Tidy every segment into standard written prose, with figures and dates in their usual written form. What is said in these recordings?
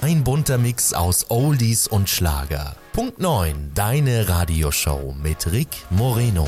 Ein bunter Mix aus Oldies und Schlager. Punkt 9, deine Radioshow mit Rick Moreno.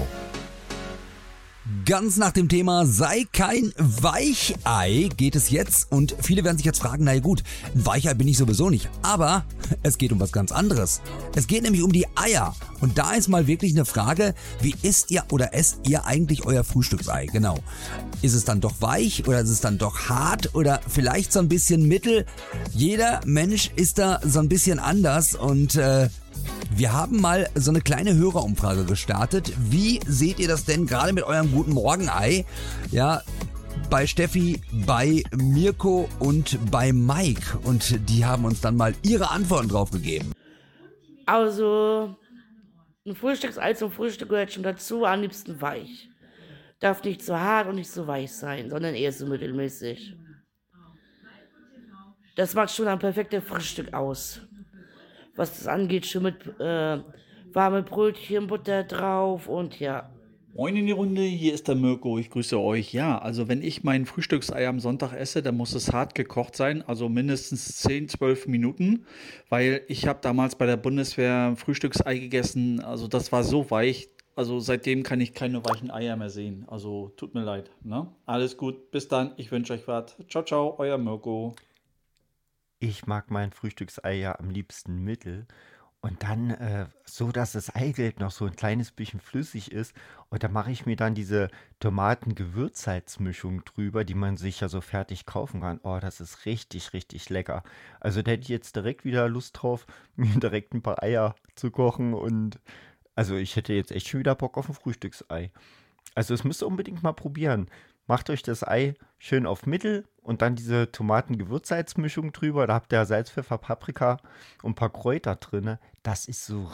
Ganz nach dem Thema sei kein Weichei geht es jetzt und viele werden sich jetzt fragen, naja gut, ein Weichei bin ich sowieso nicht, aber es geht um was ganz anderes. Es geht nämlich um die Eier und da ist mal wirklich eine Frage, wie isst ihr oder esst ihr eigentlich euer Frühstücksei? Genau. Ist es dann doch weich oder ist es dann doch hart oder vielleicht so ein bisschen mittel? Jeder Mensch ist da so ein bisschen anders und wir haben mal so eine kleine Hörerumfrage gestartet. Wie seht ihr das denn gerade mit eurem guten Morgenei? Ja, bei Steffi, bei Mirko und bei Mike. Und die haben uns dann mal ihre Antworten drauf gegeben. Also, ein Frühstücksei zum Frühstück gehört schon dazu, am liebsten weich. Darf nicht zu hart und nicht zu weich sein, sondern eher so mittelmäßig. Das macht schon ein perfektes Frühstück aus. Was das angeht, schon mit warme Brötchen, Butter drauf und ja. Moin in die Runde, hier ist der Mirko, ich grüße euch. Ja, also wenn ich mein Frühstücksei am Sonntag esse, dann muss es hart gekocht sein, also mindestens 10, 12 Minuten, weil ich habe damals bei der Bundeswehr Frühstücksei gegessen, also das war so weich, also seitdem kann ich keine weichen Eier mehr sehen, also tut mir leid. Ne? Alles gut, bis dann, ich wünsche euch was. Ciao, ciao, euer Mirko. Ich mag mein Frühstücksei ja am liebsten mittel und dann so, dass das Eigelb noch so ein kleines bisschen flüssig ist und da mache ich mir dann diese Tomaten-Gewürzsalzmischung drüber, die man sich ja so fertig kaufen kann. Oh, das ist richtig, richtig lecker. Also da hätte ich jetzt direkt wieder Lust drauf, mir direkt ein paar Eier zu kochen und also ich hätte jetzt echt schon wieder Bock auf ein Frühstücksei. Also das müsst ihr unbedingt mal probieren. Macht euch das Ei schön auf Mittel und dann diese Tomaten-Gewürzsalzmischung drüber. Da habt ihr Salz, Pfeffer, Paprika und ein paar Kräuter drin. Das ist so